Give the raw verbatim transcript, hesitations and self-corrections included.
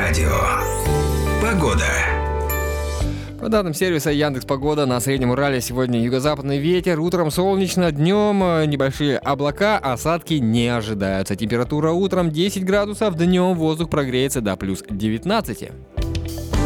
радио. Погода. По данным сервиса Яндекс.Погода, на Среднем Урале сегодня юго-западный ветер, утром солнечно, днем небольшие облака, осадки не ожидаются. Температура утром десять градусов, днем воздух прогреется до плюс девятнадцать.